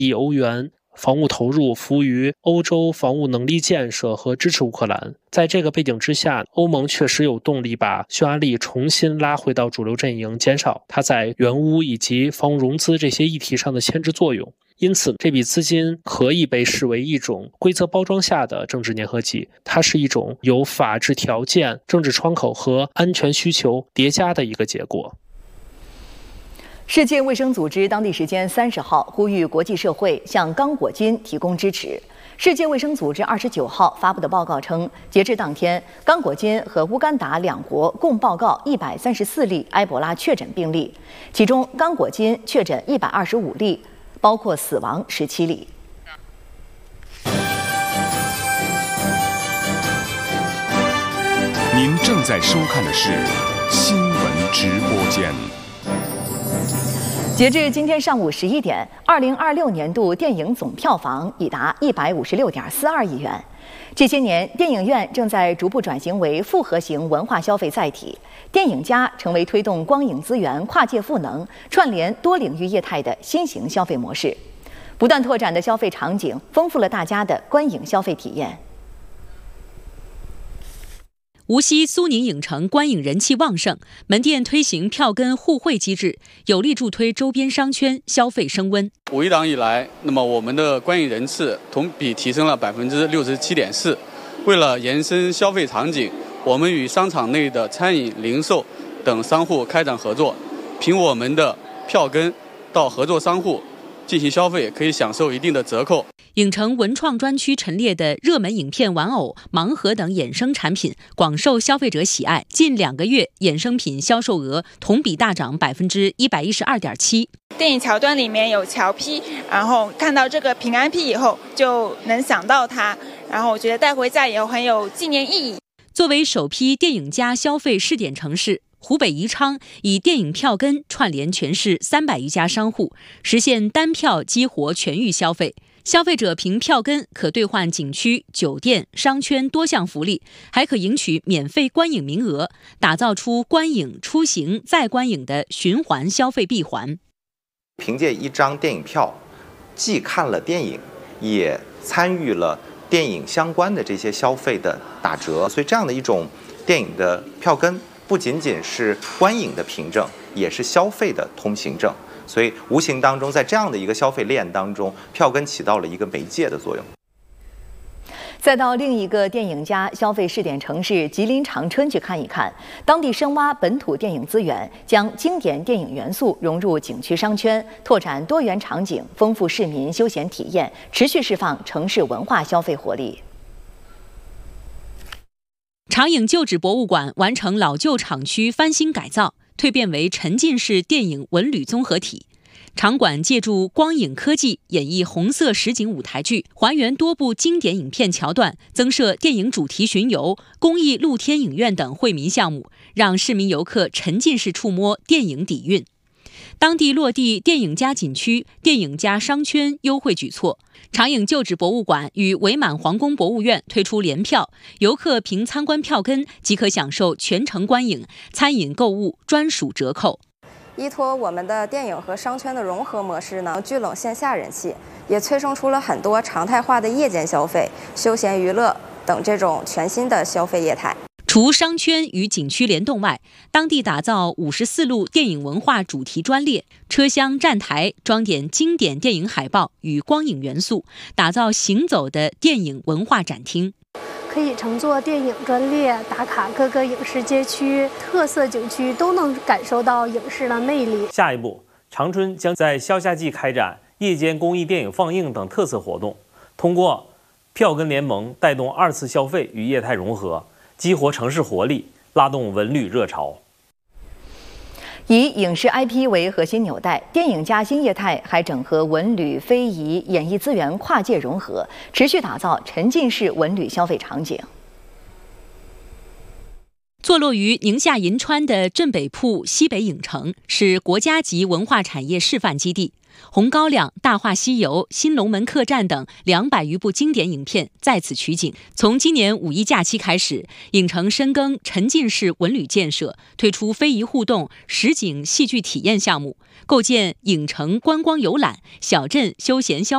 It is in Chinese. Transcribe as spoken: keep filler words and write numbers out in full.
亿欧元。防务投入服务于欧洲防务能力建设和支持乌克兰。在这个背景之下，欧盟确实有动力把匈牙利重新拉回到主流阵营，减少它在援乌以及防务融资这些议题上的牵制作用。因此，这笔资金可以被视为一种规则包装下的政治粘合剂，它是一种由法治条件、政治窗口和安全需求叠加的一个结果。 世界卫生组织当地时间三十号呼吁国际社会向刚果金提供支持。世界卫生组织二十九号发布的报告称，截至当天，刚果金和乌干达两国共报告一百三十四例埃博拉确诊病例，其中刚果金确诊一百二十五例，包括死亡十七例。 您正在收看的是新闻直播间。 截至今天上午十一点，二零二六年度电影总票房已达一百五十六点四二亿元。这些年，电影院正在逐步转型为复合型文化消费载体，电影加成为推动光影资源跨界赋能、串联多领域业态的新型消费模式。不断拓展的消费场景，丰富了大家的观影消费体验。 无锡苏宁影城观影人气旺盛，门店推行票根互惠机制，有力助推周边商圈消费升温。 五一档以来，那么我们的观影人次同比提升了百分之六十七点四。为了延伸消费场景，我们与商场内的餐饮、零售等商户开展合作，凭我们的票根到合作商户进行消费，可以享受一定的折扣。 影城文创专区陈列的热门影片玩偶、盲盒等衍生产品广受消费者喜爱。近两个月，衍生品销售额同比大涨百分之一百一十二点七。 电影桥段里面有乔批，然后看到这个平安批以后，就能想到它，然后我觉得带回家以后很有纪念意义。 作为首批电影加消费试点城市，湖北宜昌以电影票根串联全市三百余家商户，实现单票激活全域消费。消费者凭票根可兑换景区、酒店、商圈多项福利，还可赢取免费观影名额，打造出观影、出行再观影的循环消费闭环。 凭借一张电影票，既看了电影，也参与了电影相关的这些消费的打折，所以这样的一种电影的票根，不仅仅是观影的凭证，也是消费的通行证。所以无形当中，在这样的一个消费链当中，票根起到了一个媒介的作用。 再到另一个电影加消费试点城市吉林长春去看一看，当地深挖本土电影资源，将经典电影元素融入景区商圈，拓展多元场景，丰富市民休闲体验，持续释放城市文化消费活力。 长影旧址博物馆完成老旧厂区翻新改造，蜕变为沉浸式电影文旅综合体。场馆借助光影科技演绎红色实景舞台剧，还原多部经典影片桥段，增设电影主题巡游、公益露天影院等惠民项目，让市民游客沉浸式触摸电影底蕴。当地落地电影加景区、电影加商圈优惠举措。长影旧址博物馆与伪满皇宫博物院推出联票，游客凭参观票根即可享受全程观影、餐饮购物专属折扣。 依托我们的电影和商圈的融合模式呢，聚拢线下人气，也催生出了很多常态化的夜间消费、休闲娱乐等这种全新的消费业态。 除商圈与景区联动外，当地打造五十四路电影文化主题专列，车厢站台装点经典电影海报与光影元素，打造行走的电影文化展厅。 可以乘坐电影专列打卡各个影视街区、特色景区，都能感受到影视的魅力。 下一步，长春将在消夏季开展夜间公益电影放映等特色活动，通过票根联盟带动二次消费与业态融合，激活城市活力，拉动文旅热潮。 以影视 I P 为核心纽带，电影加新业态还整合文旅、非遗、演艺资源跨界融合，持续打造沉浸式文旅消费场景。 坐落于宁夏银川的镇北铺西北影城是国家级文化产业示范基地，红高粱、大话西游、新龙门客栈等两百余部经典影片在此取景。从今年五一假期开始，影城深耕沉浸式文旅建设，推出非遗互动、实景戏剧体验项目，构建影城观光游览、小镇休闲消